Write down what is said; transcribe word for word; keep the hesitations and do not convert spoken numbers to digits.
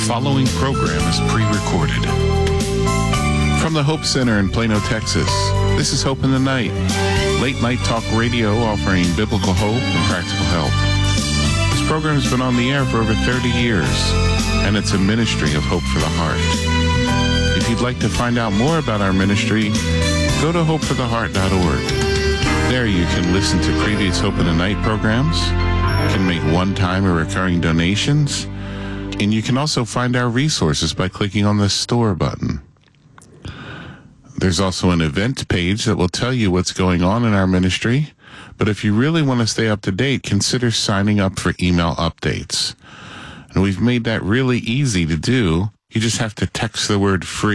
following program is pre-recorded. From the Hope Center in Plano, Texas, this is Hope in the Night, late night talk radio offering biblical hope and practical help. This program has been on the air for over thirty years, and it's a ministry of hope for the heart. If you'd like to find out more about our ministry, go to hope for the heart dot org. There you can listen to previous Hope in the Night programs, can make one-time or recurring donations, and you can also find our resources by clicking on the store button. There's also an event page that will tell you what's going on in our ministry, but if you really want to stay up to date, consider signing up for email updates. And we've made that really easy to do. You just have to text the word free